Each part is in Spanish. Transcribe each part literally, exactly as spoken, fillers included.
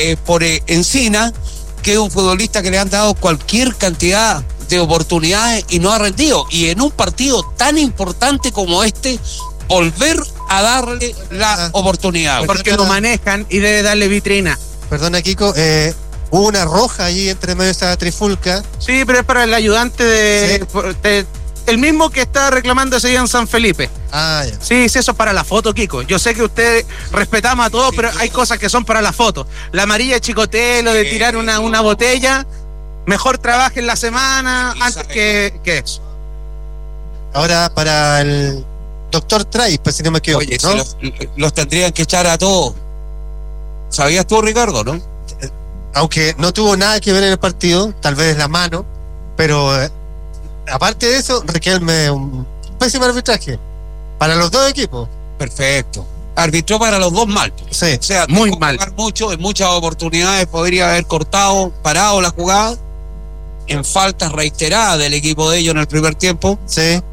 eh, por eh, Encina, que es un futbolista que le han dado cualquier cantidad de oportunidades y no ha rendido. Y en un partido tan importante como este, volver a darle la oportunidad. Porque lo manejan y debe darle vitrina. Perdona, Kiko, eh, hubo una roja allí entre medio de esa trifulca. Sí, pero es para el ayudante de, Sí. de- el mismo que está reclamando ese día en San Felipe. Ah, ya. Sí, sí, eso es para la foto, Kiko. Yo sé que ustedes respetamos a todos, Sí, pero sí. hay cosas que son para la foto. La amarilla de Chicotelo, de Sí. tirar una, una botella, mejor trabajen la semana Sí, antes sabe. que, que eso. Ahora para el doctor Trice, pues si no me equivoco, Oye, ¿no? si los, los tendrían que echar a todos. ¿Sabías tú, Ricardo, no? Aunque no tuvo nada que ver en el partido, tal vez la mano, pero eh, aparte de eso, Riquelme, un pésimo arbitraje para los dos equipos. Perfecto. Arbitró para los dos mal. Sí. O sea, Muy dejó mal. jugar mucho, en muchas oportunidades podría haber cortado, parado la jugada, en faltas reiteradas del equipo de ellos en el primer tiempo. Sí.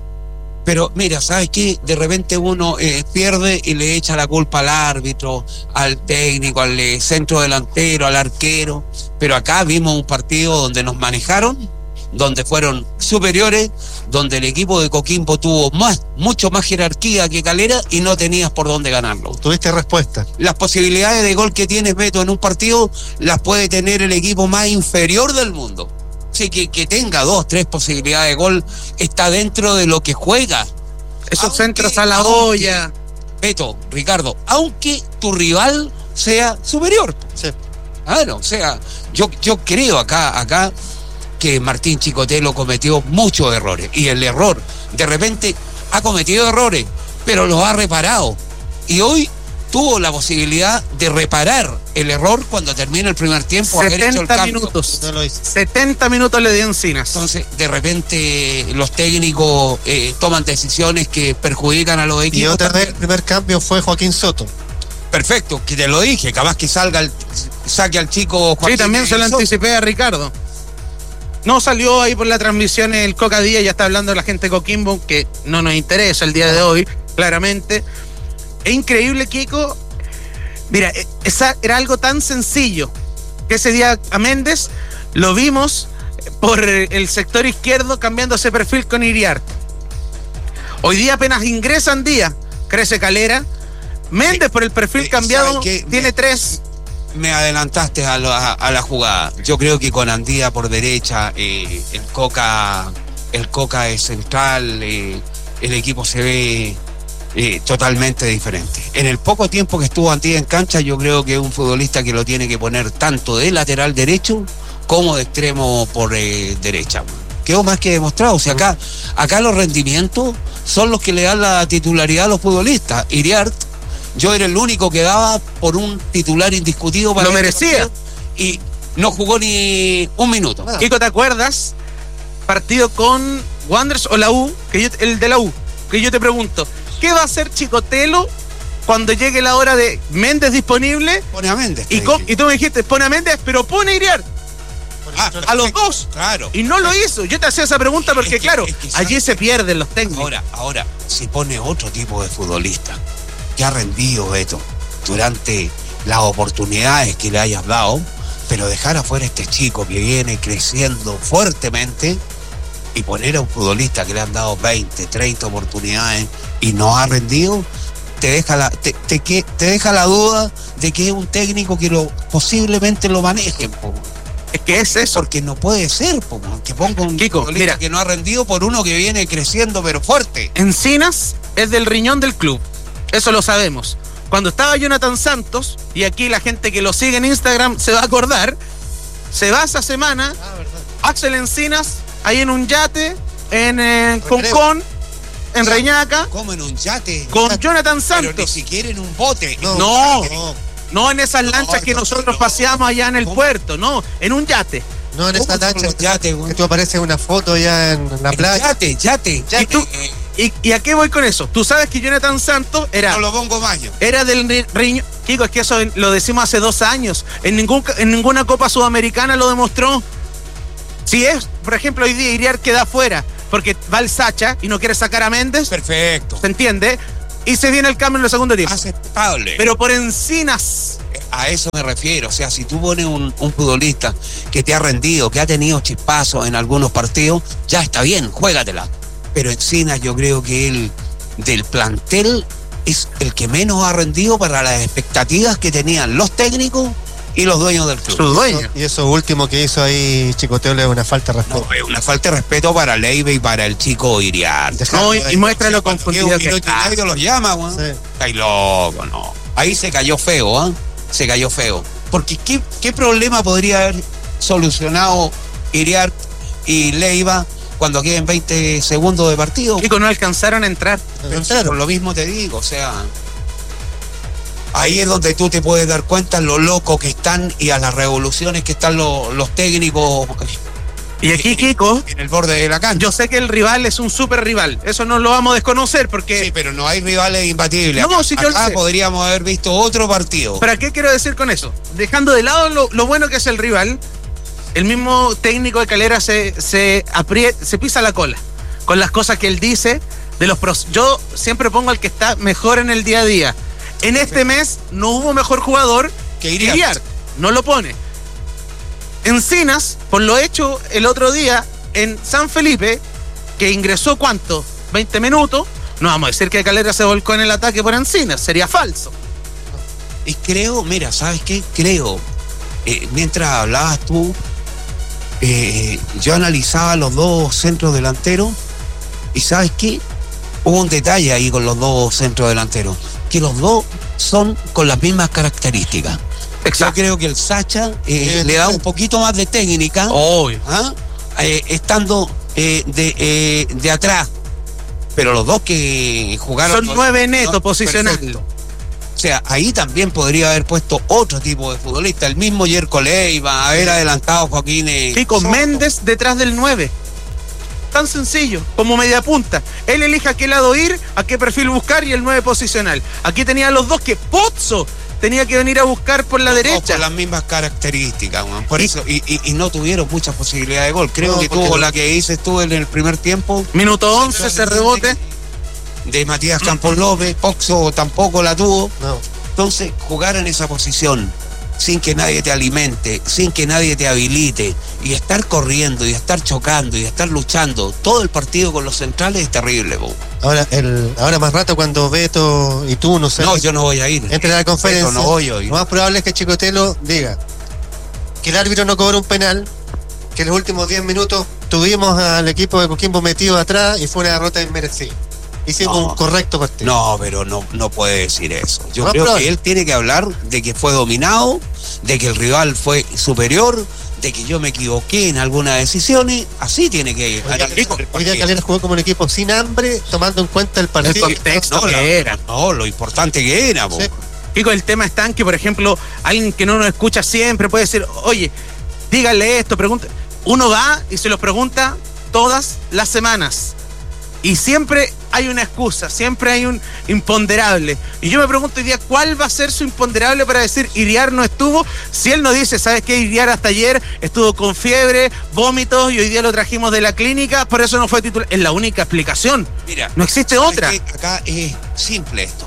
Pero mira, ¿sabes qué? De repente uno eh, pierde y le echa la culpa al árbitro, al técnico, al eh, centro delantero, al arquero. Pero acá vimos un partido donde nos manejaron, donde fueron superiores, donde el equipo de Coquimbo tuvo más, mucho más jerarquía que Calera y no tenías por dónde ganarlo. Tuviste respuesta. Las posibilidades de gol que tienes, Beto, en un partido las puede tener el equipo más inferior del mundo. Así que que tenga dos, tres posibilidades de gol está dentro de lo que juega. Esos Aunque- centros a la aunque- olla. Beto, Ricardo, aunque tu rival sea superior. Sí. Claro, o sea, yo, yo creo acá, acá que Martín Chicotelo cometió muchos errores. Y el error, de repente, ha cometido errores, pero los ha reparado. Y hoy tuvo la posibilidad de reparar el error cuando termina el primer tiempo, haber hecho el setenta cambio. minutos. No lo hizo. setenta minutos le dio Encinas. Entonces, de repente, los técnicos eh, toman decisiones que perjudican a los equipos. Y otra vez también. el primer cambio fue Joaquín Soto. Perfecto, que te lo dije, capaz que salga el, saque al chico Joaquín. Sí, también se lo Soto. anticipé a Ricardo. No salió ahí por la transmisión el Coca Díaz, ya está hablando la gente de Coquimbo, que no nos interesa el día de hoy, claramente. Es increíble, Kiko. Mira, e- esa era algo tan sencillo que ese día a Méndez lo vimos por el sector izquierdo cambiando ese perfil con Iriart. Hoy día apenas ingresan Díaz, crece Calera. Méndez por el perfil Eh, cambiado ¿sabe qué? tiene Me- tres. Me adelantaste a, lo- a- a la jugada. Yo creo que con Andía por derecha, eh, el Coca, el Coca es central, eh, el equipo se ve eh, totalmente diferente. En el poco tiempo que estuvo Andía en cancha, yo creo que es un futbolista que lo tiene que poner tanto de lateral derecho como de extremo por eh, derecha. Quedó más que demostrado. O sea, acá, acá los rendimientos son los que le dan la titularidad a los futbolistas. Iriart, yo era el único que daba por un titular indiscutido para Lo este merecía. partido y no jugó ni un minuto. Ah. Kiko, ¿te acuerdas? Partido con Wanderers o la U, que yo, el de la U, que yo te pregunto, ¿qué va a hacer Chicotelo cuando llegue la hora de Méndez disponible? Pone a Méndez. Y, te con- dije. y tú me dijiste, pone a Méndez, pero pone a Iriart. Ah, a los perfecto, dos. Claro. Y no lo hizo. Yo te hacía esa pregunta porque, Es que- claro, es que allí sabe- se pierden los técnicos. Ahora, ahora, si pone otro tipo de futbolista que ha rendido, Beto, durante las oportunidades que le hayas dado, pero dejar afuera a este chico que viene creciendo fuertemente y poner a un futbolista que le han dado veinte, treinta oportunidades y no ha rendido, te deja la, te, te, que- te deja la duda de que es un técnico que lo posiblemente lo maneje, po. Es que es eso. Porque no puede ser, po, que ponga un Kiko, futbolista mira. que no ha rendido por uno que viene creciendo pero fuerte. Encinas es del riñón del club. Eso lo sabemos. Cuando estaba Jonathan Santos, y aquí la gente que lo sigue en Instagram se va a acordar, se va esa semana, Ah, verdad. Axel Encinas, ahí en un yate, en eh, Recreo. Concón, en Reñaca, Como en un yate. con Jonathan Pero ni Santos. siquiera en un bote. No, No. no, No en esas lanchas No, que no, nosotros no. paseamos allá en el ¿Cómo? puerto, no, en un yate. no en ¿Cómo esa son lancha los yates, güey? que tú apareces en una foto ya en la El playa. Yate, yate. ¿Y tú? Eh, ¿Y, ¿Y a qué voy con eso? Tú sabes que Jonathan Santos era... no lo pongo más yo. Era del ri- riñón. Chico, es que eso lo decimos hace dos años. En, ningún, en ninguna Copa Sudamericana lo demostró. Si es, por ejemplo, hoy día Iriart queda afuera porque va el Sacha y no quiere sacar a Méndez, Perfecto. ¿se entiende? Y se viene el cambio en el segundo tiempo. Aceptable. Pero por Encinas, a eso me refiero. O sea, si tú pones un, un futbolista que te ha rendido, que ha tenido chispazos en algunos partidos, ya está bien, juégatela. Pero Encinas, yo creo que él, del plantel, es el que menos ha rendido para las expectativas que tenían los técnicos y los dueños del club. Su dueño. Y eso último que hizo ahí Chicotelo es una falta de respeto. No, es una falta de respeto para Leiva y para el chico Iriarte. No, y, y muestra lo confundido que está. Nadie los llama, weón. Sí. Está ahí loco, no. Ahí se cayó feo, ¿ah? ¿eh? Se cayó feo. Porque ¿qué, qué problema podría haber solucionado Iriarte y Leiva cuando queden veinte segundos de partido? Chicos, no alcanzaron a entrar. Pero sí, por lo mismo te digo, o sea, ahí es donde tú te puedes dar cuenta lo loco que están y a las revoluciones que están los, los técnicos. Y aquí, Kiko, en el borde de la cancha. yo sé que el rival es un súper rival. Eso no lo vamos a desconocer porque... Sí, pero no hay rivales imbatibles. No, acá, sí, yo lo acá sé. podríamos haber visto otro partido. ¿Para qué quiero decir con eso? Dejando de lado lo, lo bueno que es el rival, el mismo técnico de Calera se, se, aprie- se pisa la cola con las cosas que él dice. De los pros. Yo siempre pongo al que está mejor en el día a día. En este mes no hubo mejor jugador Que que Iriarte. Iriarte. No lo pone. Encinas, por lo hecho el otro día en San Felipe, que ingresó ¿cuánto? veinte minutos. No vamos a decir que Calera se volcó en el ataque por Encinas. Sería falso. Y creo, mira, ¿sabes qué? Creo, eh, mientras hablabas tú, eh, yo analizaba los dos centros delanteros y ¿sabes qué? Hubo un detalle ahí con los dos centros delanteros, que los dos son con las mismas características. Yo creo que el Sacha eh, Sí, le da sí. un poquito más de técnica, Obvio. ¿ah? eh, estando eh, de, eh, de atrás, pero los dos que jugaron... Son nueve netos no, posicionales. perfecto. O sea, ahí también podría haber puesto otro tipo de futbolista, el mismo Yerko Leiva, haber adelantado a Joaquín. eh, Sí, con Soto. Méndez detrás del nueve. Tan sencillo, como media punta. Él elige a qué lado ir, a qué perfil buscar y el nueve posicional. Aquí tenía los dos que Pozzo tenía que venir a buscar por la Los dos derecha. con las mismas características, man. Por Y- eso, y, y, y no tuvieron muchas posibilidades de gol. Creo No, que porque tuvo no. la que dices tú en el primer tiempo. Minuto once, ese rebote. De Matías Campos López, Poxo tampoco la tuvo. No. Entonces, jugar en esa posición, sin que nadie te alimente, sin que nadie te habilite, y estar corriendo, y estar chocando, y estar luchando todo el partido con los centrales es terrible, po. Ahora, el, ahora más rato cuando Beto y tú, no sé, No, yo no voy a ir. entre a la conferencia, Beto, no voy hoy. lo más probable es que Chicotelo diga que el árbitro no cobró un penal, que en los últimos diez minutos tuvimos al equipo de Coquimbo metido atrás y fue una derrota inmerecida. Hicimos No. un correcto partido. No, pero no, no puede decir eso. Yo No, creo pero- que él tiene que hablar de que fue dominado, de que el rival fue superior, de que yo me equivoqué en algunas decisiones. Así tiene que Hoy día- analizar el Hoy día partido. Calera jugó como un equipo sin hambre, tomando en cuenta el El partido. contexto No, la- que era. no, lo importante que era, po. Sí. Kiko, el tema está en que, por ejemplo, alguien que no nos escucha siempre puede decir, oye, díganle esto, pregunta. Uno va y se los pregunta todas las semanas. Y siempre hay una excusa, siempre hay un imponderable. Y yo me pregunto hoy día, ¿cuál va a ser su imponderable para decir Iriar no estuvo? Si él nos dice, ¿sabes qué? Iriar hasta ayer estuvo con fiebre, vómitos y hoy día lo trajimos de la clínica, por eso no fue titular. Es la única explicación. Mira, No existe ¿sabes otra. qué? Acá es simple esto.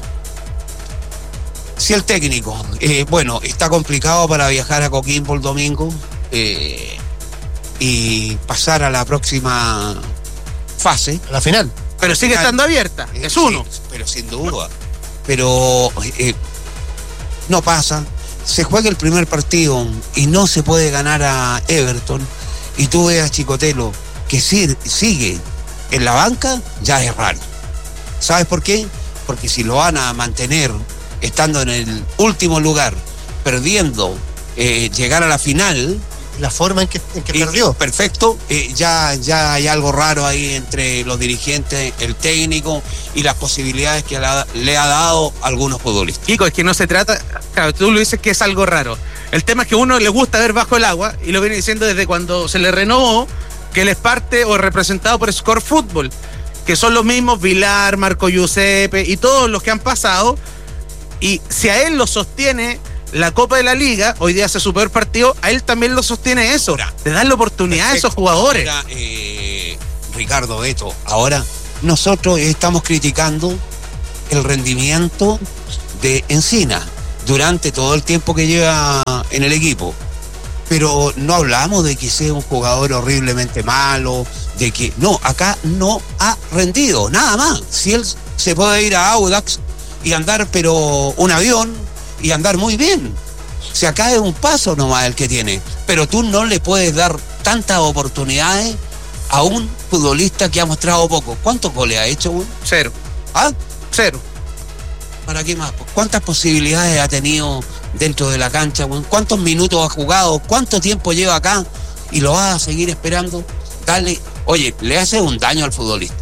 Si el técnico, eh, bueno, está complicado para viajar a Coquimbo el domingo eh, y pasar a la próxima fase. A la final. Pero sigue estando abierta. Eh, Es uno. sí, pero sin duda. Pero eh, no pasa. Se juega el primer partido y no se puede ganar a Everton. Y tú ves a Chicotelo que si- sigue en la banca, ya es raro. ¿Sabes por qué? Porque si lo van a mantener estando en el último lugar, perdiendo, eh, llegar a la final, La forma en que, en que y- perdió. perfecto, eh, ya, ya hay algo raro ahí entre los dirigentes, el técnico y las posibilidades que la- le ha dado a algunos futbolistas. Kiko, es que no se trata, claro, tú lo dices que es algo raro. El tema es que a uno le gusta ver bajo el agua, y lo viene diciendo desde cuando se le renovó, que él es parte o representado por Score Fútbol, que son los mismos Vilar, Marco Giuseppe y todos los que han pasado. Y si a él lo sostiene la Copa de la Liga, hoy día hace su peor partido, a él también lo sostiene eso, Ahora, de darle oportunidad a esos jugadores. Ahora, eh, Ricardo Beto, ahora nosotros estamos criticando el rendimiento de Encina, durante todo el tiempo que lleva en el equipo. Pero no hablamos de que sea un jugador horriblemente malo, de que... No, acá no ha rendido, nada más. Si él se puede ir a Audax y andar, pero un avión, y andar muy bien. O sea, acá es un paso nomás el que tiene. Pero tú no le puedes dar tantas oportunidades a un futbolista que ha mostrado poco. ¿Cuántos goles ha hecho, güey? Cero. ¿Ah? Cero. ¿Para qué más? ¿Cuántas posibilidades ha tenido dentro de la cancha, güey? ¿Cuántos minutos ha jugado? ¿Cuánto tiempo lleva acá? Y lo vas a seguir esperando. Dale, oye, le hace un daño al futbolista.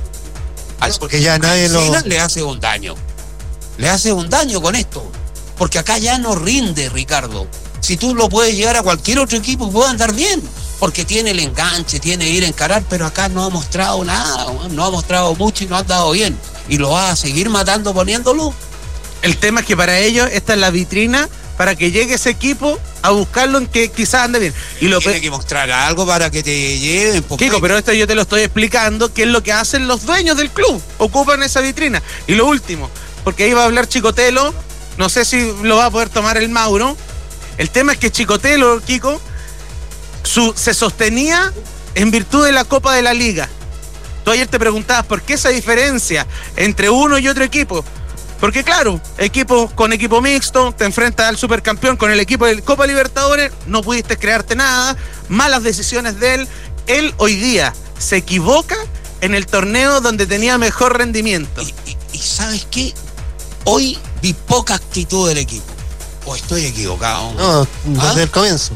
Al, porque ya nadie lo... le hace un daño. Le hace un daño con esto. Porque acá ya no rinde, Ricardo. Si tú lo puedes llegar a cualquier otro equipo, puede andar bien. Porque tiene el enganche, tiene ir a encarar, pero acá no ha mostrado nada. No ha mostrado mucho y no ha andado bien. ¿Y lo vas a seguir matando poniéndolo? El tema es que para ellos esta es la vitrina para que llegue ese equipo a buscarlo en que quizás ande bien. Y lo Tiene que mostrar algo para que te lleven. Kiko, pero esto yo te lo estoy explicando, qué es lo que hacen los dueños del club. Ocupan esa vitrina. Y lo último, porque ahí va a hablar Chicotelo, no sé si lo va a poder tomar el Mauro. El tema es que Chicotelo, Kiko, su, se sostenía en virtud de la Copa de la Liga. Tú ayer te preguntabas por qué esa diferencia entre uno y otro equipo. Porque claro, equipo con equipo mixto, te enfrentas al supercampeón con el equipo de Copa Libertadores, no pudiste crearte nada, malas decisiones de él. Él hoy día se equivoca en el torneo donde tenía mejor rendimiento. Y, y, y ¿sabes qué? Hoy vi poca actitud del equipo. ¿O estoy equivocado? No, desde ¿Ah? el comienzo.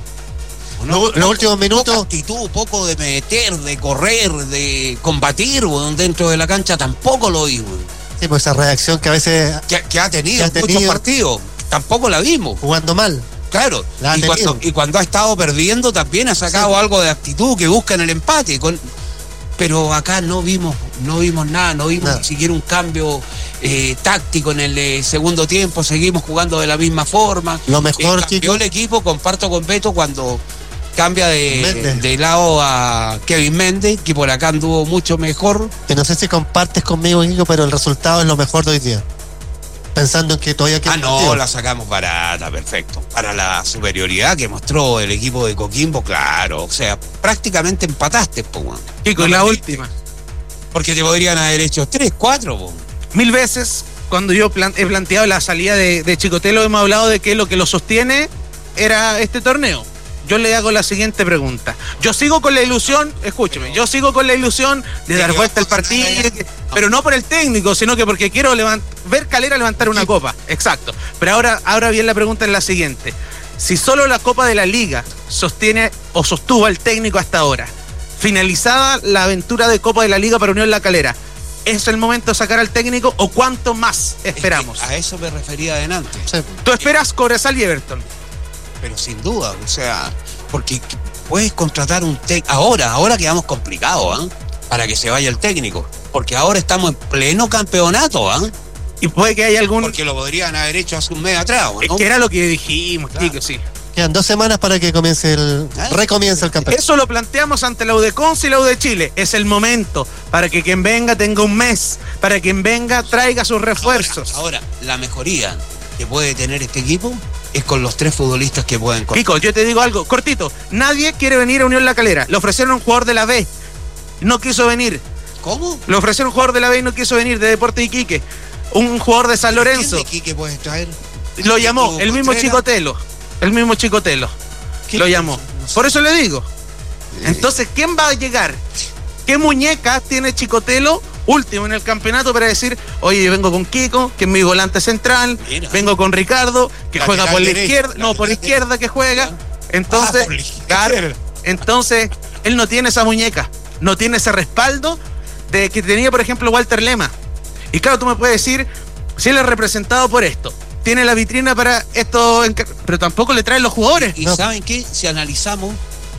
No, los últimos minutos. Poca actitud, poco de meter, de correr, de combatir, bueno, dentro de la cancha tampoco lo vi, bueno. Sí, pues esa reacción que a veces que, que ha tenido que ha muchos partidos, tampoco la vimos. Jugando mal. Claro, y cuando, y cuando ha estado perdiendo también ha sacado sí. algo de actitud que busca en el empate. Con, pero acá no vimos, no vimos nada, no vimos nada. Ni siquiera un cambio eh, táctico en el eh, segundo tiempo, seguimos jugando de la misma forma. Lo mejor, eh, cambió Kiko. El equipo, comparto con Beto cuando cambia de, de lado a Kevin Méndez, que por acá anduvo mucho mejor. Que no sé si compartes conmigo, Kiko, pero el resultado es lo mejor de hoy día. Pensando en que todavía queda Ah, no, partido. La sacamos barata, perfecto. Para la superioridad que mostró el equipo de Coquimbo, claro. O sea, prácticamente empataste, po. Kiko, no y la última. Porque te podrían haber hecho tres, cuatro, po. Mil veces, cuando yo plan- he planteado la salida de, de Chicotelo, hemos hablado de que lo que lo sostiene era este torneo. Yo le hago la siguiente pregunta. Yo sigo con la ilusión, escúcheme, yo sigo con la ilusión de dar vuelta al partido, pero no por el técnico, sino que porque quiero levant- ver Calera levantar una copa. Exacto. Pero ahora, ahora bien, la pregunta es la siguiente. Si solo la Copa de la Liga sostiene o sostuvo al técnico hasta ahora, finalizada la aventura de Copa de la Liga para Unión La Calera, ¿es el momento de sacar al técnico o cuánto más esperamos? Es que a eso me refería adelante. Sí. ¿Tú esperas Cobresal y Everton? Pero sin duda, o sea, porque puedes contratar un técnico. Ahora, ahora quedamos complicados, ¿eh? Para que se vaya el técnico. Porque ahora estamos en pleno campeonato, ¿eh? Y puede que haya algún. Porque lo podrían haber hecho hace un mes atrás, ¿no? Es que era lo que dijimos, claro. Chico, sí. Quedan dos semanas para que comience el. ¿Eh? Recomience el campeonato. Eso lo planteamos ante la U de Conce y la U de Chile. Es el momento para que quien venga tenga un mes. Para quien venga traiga sus refuerzos. Ahora, ahora la mejoría que puede tener este equipo es con los tres futbolistas que pueden cortar. Kiko, yo te digo algo, cortito. Nadie quiere venir a Unión La Calera. Le ofrecieron un jugador de la B. No quiso venir. ¿Cómo? Le ofrecieron un jugador de la B y no quiso venir, de Deportes Iquique. Un jugador de San Lorenzo. ¿Quién de Iquique puedes traer? Lo llamó, el mismo Chicotelo. El mismo Chicotelo. Lo llamó. No sé. Por eso le digo. Entonces, ¿quién va a llegar? ¿Qué muñeca tiene Chicotelo último en el campeonato para decir, oye, yo vengo con Kiko, que es mi volante central, Mira. vengo con Ricardo, que la juega por la derecha, izquierda, no, por la izquierda que juega. Entonces, ah, claro, entonces, él no tiene esa muñeca, no tiene ese respaldo de que tenía, por ejemplo, Walter Lema. Y claro, tú me puedes decir, si él es representado por esto, tiene la vitrina para esto, pero tampoco le traen los jugadores. Y no. ¿saben qué? Si analizamos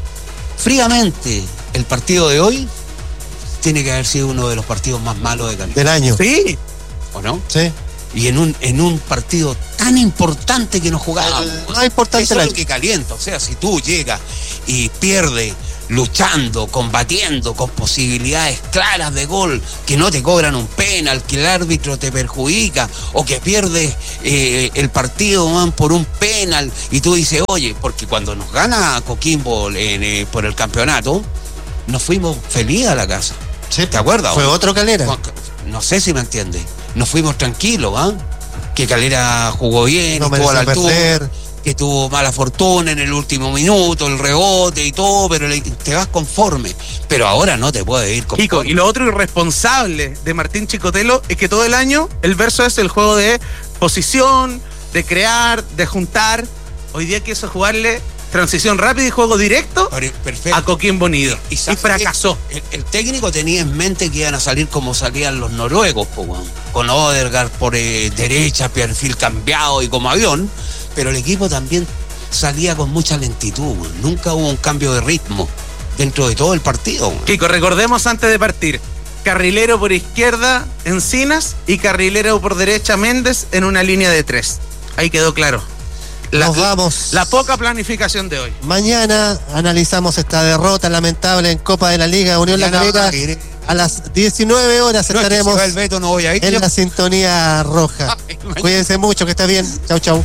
fríamente el partido de hoy, tiene que haber sido uno de los partidos más malos de Calera. Del año. Sí. ¿O no? Sí. Y en un, en un partido tan importante que nos jugábamos. El más importante eso es lo que calienta. O sea, si tú llegas y pierdes luchando, combatiendo, con posibilidades claras de gol, que no te cobran un penal, que el árbitro te perjudica, o que pierdes eh, el partido, man, por un penal, y tú dices, oye, porque cuando nos gana Coquimbo en, eh, por el campeonato, nos fuimos felices a la casa. Sí, ¿Te acuerdas? Fue otro Calera. No sé si me entiendes. Nos fuimos tranquilos, ¿ah? ¿eh? Que Calera jugó bien, no estuvo a la altura, perder. Que tuvo mala fortuna en el último minuto, el rebote y todo, pero le, te vas conforme. Pero ahora no te puedes ir conforme. Chico, y lo otro irresponsable de Martín Chicotelo es que todo el año el verso es el juego de posición, de crear, de juntar. Hoy día quiso jugarle transición rápida y juego directo Perfecto. a Coquimbo Unido. Y, y, y fracasó. El, el técnico tenía en mente que iban a salir como salían los noruegos, po, con Odegaard por eh, derecha, perfil cambiado y como avión, pero el equipo también salía con mucha lentitud, man. Nunca hubo un cambio de ritmo dentro de todo el partido. Man. Kiko, recordemos antes de partir, carrilero por izquierda Encinas y carrilero por derecha Méndez en una línea de tres. Ahí quedó claro. La, Nos vamos. La poca planificación de hoy. Mañana analizamos esta derrota lamentable en Copa de la Liga Unión La Calera. A las diecinueve horas no, estaremos es que si va el Beto, no voy a ir, en yo. la sintonía roja. Ay, cuídense mucho, que esté bien. Chau, chau.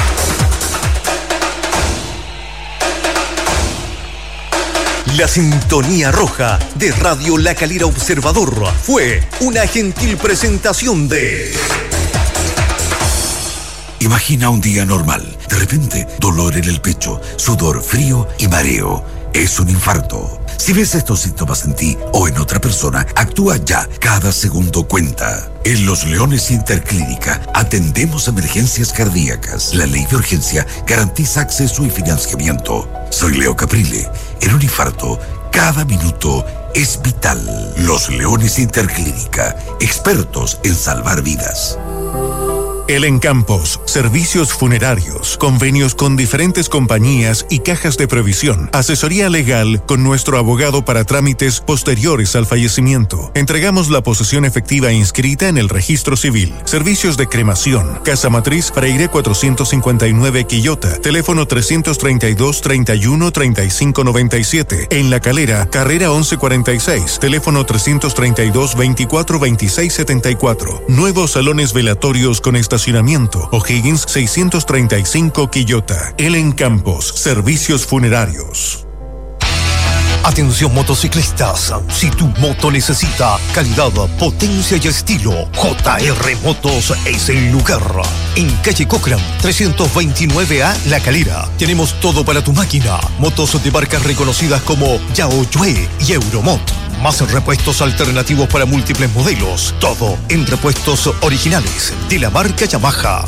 La sintonía roja de Radio La Calera Observador fue una gentil presentación de... Imagina un día normal. De repente, dolor en el pecho, sudor frío y mareo. Es un infarto. Si ves estos síntomas en ti o en otra persona, actúa ya. Cada segundo cuenta. En Los Leones Interclínica atendemos emergencias cardíacas. La ley de urgencia garantiza acceso y financiamiento. Soy Leo Caprile. En un infarto, cada minuto es vital. Los Leones Interclínica, expertos en salvar vidas. El Encampos, servicios funerarios, convenios con diferentes compañías y cajas de previsión, asesoría legal con nuestro abogado para trámites posteriores al fallecimiento. Entregamos la posesión efectiva e inscrita en el registro civil. Servicios de cremación, Casa Matriz, Freire cuatrocientos cincuenta y nueve Quillota, teléfono trescientos treinta y dos, treinta y uno, treinta y cinco noventa y siete. En La Calera, carrera once cuarenta y seis, teléfono trescientos treinta y dos, veinticuatro, veintiséis setenta y cuatro. Nuevos salones velatorios con estacionamiento. O'Higgins seiscientos treinta y cinco Quillota. El Encampos, servicios funerarios. Atención motociclistas, si tu moto necesita calidad, potencia y estilo, J R Motos es el lugar. En calle Cochran, trescientos veintinueve A, La Calera, tenemos todo para tu máquina. Motos de marcas reconocidas como Yaoyue y Euromot. Más repuestos alternativos para múltiples modelos. Todo en repuestos originales de la marca Yamaha.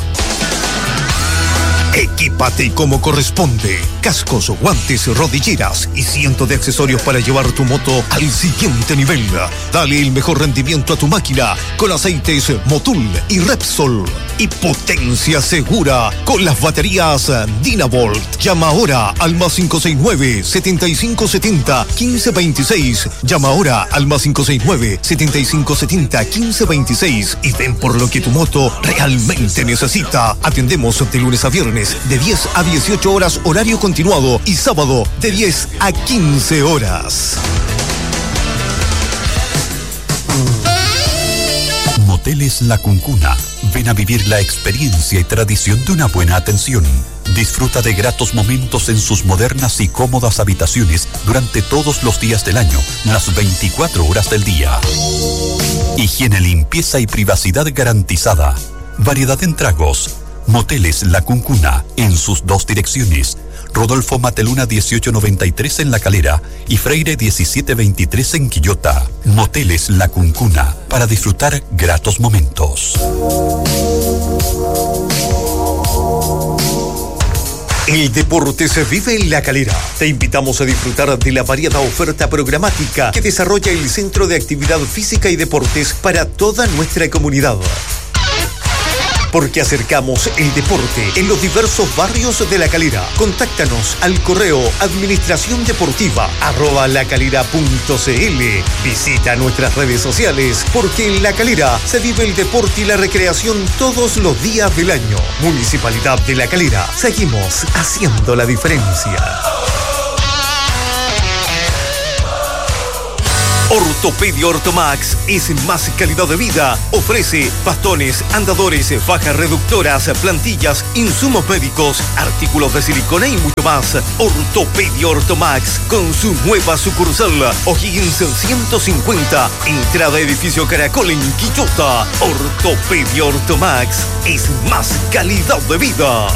Equípate como corresponde. Cascos, guantes, rodilleras y cientos de accesorios para llevar tu moto al siguiente nivel. Dale el mejor rendimiento a tu máquina con aceites Motul y Repsol. Y potencia segura con las baterías Dynavolt. Llama ahora al más cinco seis nueve, setenta y cinco setenta, quince veintiséis. Llama ahora al más cinco seis nueve, setenta y cinco setenta, quince veintiséis y ven por lo que tu moto realmente necesita. Atendemos de lunes a viernes de diez a dieciocho horas horario continuado y sábado de diez a quince horas. Moteles La Cuncuna. Ven a vivir la experiencia y tradición de una buena atención. Disfruta de gratos momentos en sus modernas y cómodas habitaciones durante todos los días del año, las veinticuatro horas del día. Higiene, limpieza y privacidad garantizada. Variedad en tragos. Moteles La Cuncuna, en sus dos direcciones. Rodolfo Mateluna dieciocho noventa y tres en La Calera y Freire diecisiete veintitrés en Quillota. Moteles La Cuncuna, para disfrutar gratos momentos. El deporte se vive en La Calera. Te invitamos a disfrutar de la variada oferta programática que desarrolla el Centro de Actividad Física y Deportes para toda nuestra comunidad. Porque acercamos el deporte en los diversos barrios de La Calera. Contáctanos al correo administración deportiva arroba lacalera punto cl. Visita nuestras redes sociales, porque en La Calera se vive el deporte y la recreación todos los días del año. Municipalidad de La Calera. Seguimos haciendo la diferencia. Ortopedia Ortomax es más calidad de vida. Ofrece bastones, andadores, fajas reductoras, plantillas, insumos médicos, artículos de silicona y mucho más. Ortopedia Ortomax con su nueva sucursal O'Higgins ciento cincuenta, entrada edificio Caracol en Quillota. Ortopedia Ortomax es más calidad de vida.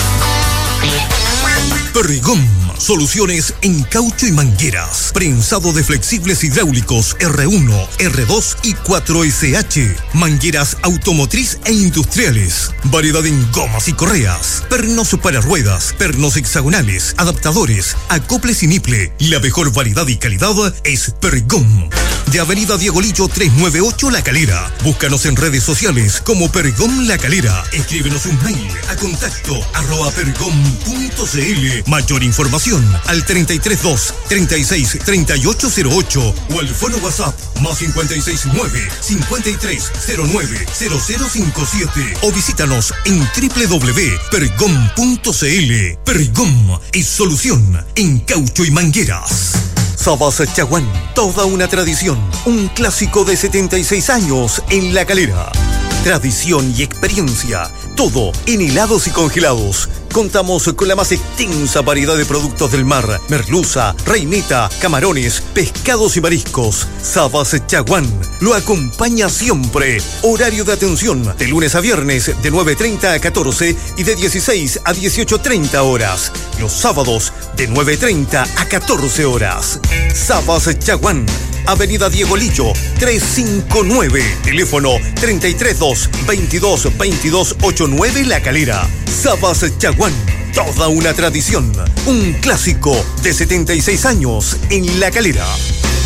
Perdigón, soluciones en caucho y mangueras, prensado de flexibles hidráulicos R uno, R dos y cuatro S H, mangueras automotriz e industriales, variedad en gomas y correas, pernos para ruedas, pernos hexagonales, adaptadores, acoples y niple. La mejor variedad y calidad es Perdigón. De Avenida Diego Lillo trescientos noventa y ocho La Calera. Búscanos en redes sociales como Perdigón La Calera. Escríbenos un mail a contacto arroba perdigón punto cl. Mayor información al treinta y tres dos, treinta y seis, treinta y ocho cero ocho o al fono WhatsApp más cincuenta y seis nueve, cincuenta y tres cero nueve, cero cero cinco siete o visítanos en doble u doble u doble u punto perdigón punto cl. Perdigón es solución en caucho y mangueras. Sabas Chaguán, toda una tradición, un clásico de setenta y seis años en La Calera. Tradición y experiencia, todo en helados y congelados. Contamos con la más extensa variedad de productos del mar: merluza, reineta, camarones, pescados y mariscos. Sabas Chaguán lo acompaña siempre. Horario de atención de lunes a viernes de nueve treinta a catorce y de dieciséis a dieciocho treinta horas. Los sábados de nueve treinta a catorce horas. Sabas Chaguán, Avenida Diego Lillo trescientos cincuenta y nueve, teléfono treinta y tres dos, veintidós, veintidós ochenta y nueve La Calera. Sabas Chaguán, toda una tradición, un clásico de setenta y seis años en La Calera.